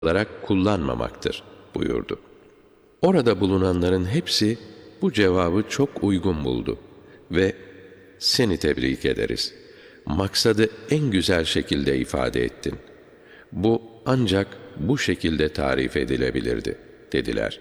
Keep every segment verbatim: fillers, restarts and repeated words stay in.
olarak kullanmamaktır buyurdu. Orada bulunanların hepsi bu cevabı çok uygun buldu ve seni tebrik ederiz. Maksadı en güzel şekilde ifade ettin. Bu ancak bu şekilde tarif edilebilirdi dediler.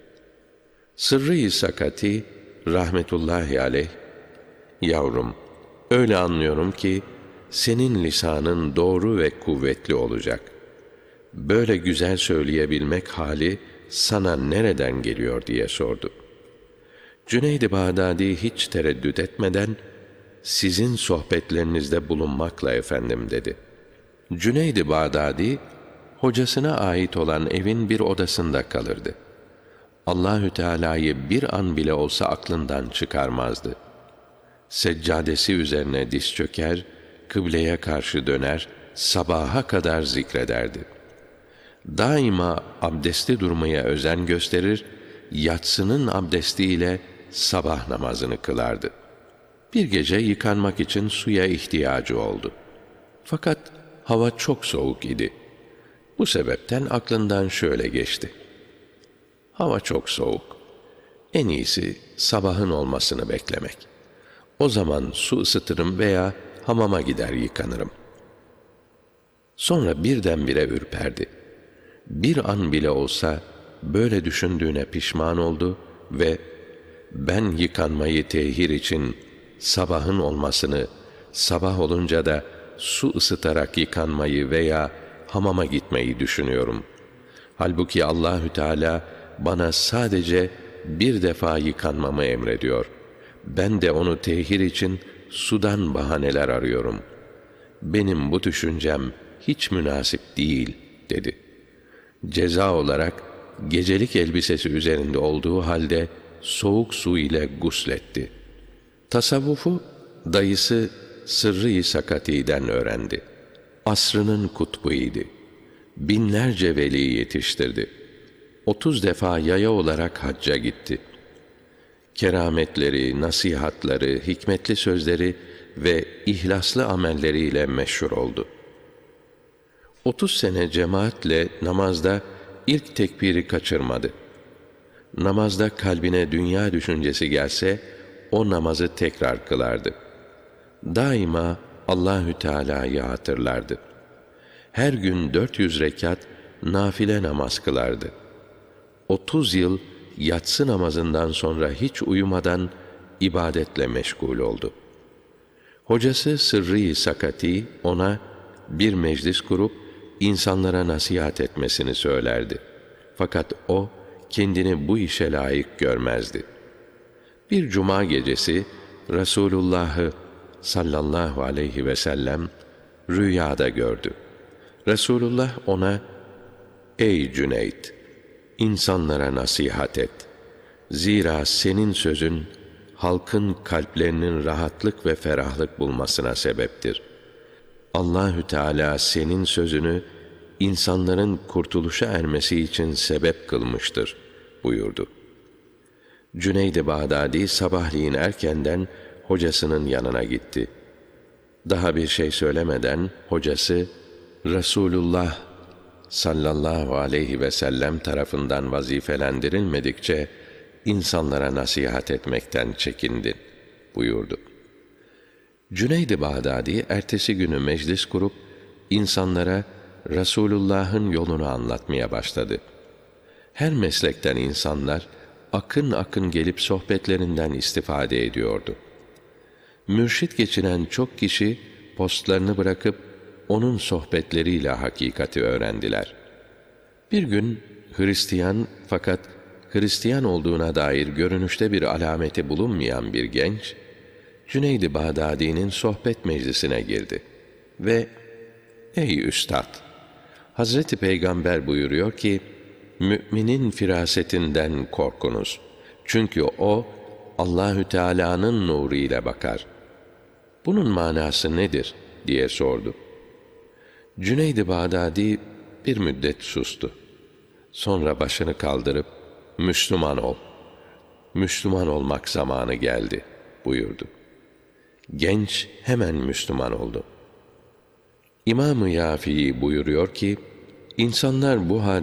Sırrı-i Sakati rahmetullahi aleyh, yavrum öyle anlıyorum ki senin lisanın doğru ve kuvvetli olacak. Böyle güzel söyleyebilmek hali sana nereden geliyor diye sordu. Cüneyd-i Bağdadi hiç tereddüt etmeden sizin sohbetlerinizde bulunmakla efendim dedi. Cüneyd-i Bağdadi hocasına ait olan evin bir odasında kalırdı. Allahü Teala'yı bir an bile olsa aklından çıkarmazdı. Seccadesi üzerine diz çöker, kıbleye karşı döner, sabaha kadar zikrederdi. Daima abdestli durmaya özen gösterir, yatsının abdestiyle sabah namazını kılardı. Bir gece yıkanmak için suya ihtiyacı oldu. Fakat hava çok soğuk idi. Bu sebepten aklından şöyle geçti: hava çok soğuk. En iyisi sabahın olmasını beklemek. O zaman su ısıtırım veya hamama gider yıkanırım. Sonra birdenbire ürperdi. Bir an bile olsa böyle düşündüğüne pişman oldu ve ben yıkanmayı tehir için sabahın olmasını, sabah olunca da su ısıtarak yıkanmayı veya hamama gitmeyi düşünüyorum. Halbuki Allahü Teala bana sadece bir defa yıkanmamı emrediyor. Ben de onu tehir için sudan bahaneler arıyorum. Benim bu düşüncem hiç münasip değil dedi. Ceza olarak gecelik elbisesi üzerinde olduğu halde soğuk su ile gusletti. Tasavvufu dayısı Sırrı-i Sakati'den öğrendi. Asrının kutbuydu. Binlerce veli yetiştirdi. Otuz defa yaya olarak hacca gitti. Kerametleri, nasihatları, hikmetli sözleri ve ihlaslı amelleriyle meşhur oldu. Otuz sene cemaatle namazda ilk tekbiri kaçırmadı. Namazda kalbine dünya düşüncesi gelse, o namazı tekrar kılardı. Daima Allahü Teala'yı hatırlardı. Her gün dört yüz rekat nafile namaz kılardı. Otuz yıl yatsı namazından sonra hiç uyumadan ibadetle meşgul oldu. Hocası Sırrı-i Sakati ona bir meclis kurup insanlara nasihat etmesini söylerdi. Fakat o kendini bu işe layık görmezdi. Bir cuma gecesi Resulullah'ı sallallahu aleyhi ve sellem rüyada gördü. Resulullah ona, "Ey Cüneyt, insanlara nasihat et. Zira senin sözün halkın kalplerinin rahatlık ve ferahlık bulmasına sebeptir. Allahü Teala senin sözünü insanların kurtuluşa ermesi için sebep kılmıştır" buyurdu. Cüneyd-i Bağdadi sabahleyin erkenden hocasının yanına gitti. Daha bir şey söylemeden hocası, Resulullah sallallahu aleyhi ve sellem tarafından vazifelendirilmedikçe insanlara nasihat etmekten çekindin buyurdu. Cüneyd-i Bağdadi ertesi günü meclis kurup insanlara Resulullah'ın yolunu anlatmaya başladı. Her meslekten insanlar akın akın gelip sohbetlerinden istifade ediyordu. Mürşit geçinen çok kişi postlarını bırakıp onun sohbetleriyle hakikati öğrendiler. Bir gün Hristiyan fakat Hristiyan olduğuna dair görünüşte bir alameti bulunmayan bir genç, Cüneyd-i Bağdadi'nin sohbet meclisine girdi ve "Ey Üstad! Hazreti Peygamber buyuruyor ki, müminin firasetinden korkunuz. Çünkü o, Allahü Teala'nın nuru ile bakar. Bunun manası nedir?" diye sordu. Cüneyd-i Bağdadi bir müddet sustu. Sonra başını kaldırıp, "Müslüman ol. Müslüman olmak zamanı geldi" buyurdu. Genç hemen Müslüman oldu. İmam-ı Yâfî buyuruyor ki, İnsanlar bu halde